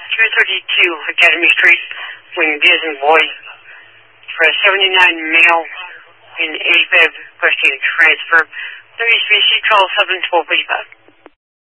232 Academy Street, Wing Disney Boy, for a 79 male in AFib requesting a transfer. WCC call 71285.